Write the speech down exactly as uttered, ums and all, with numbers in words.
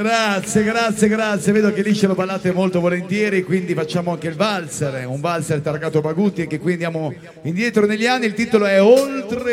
Grazie, grazie, grazie. Vedo che lì ce lo ballate molto volentieri, quindi facciamo anche il valzer, un valzer targato Bagutti, che qui andiamo indietro negli anni. Il titolo è Oltre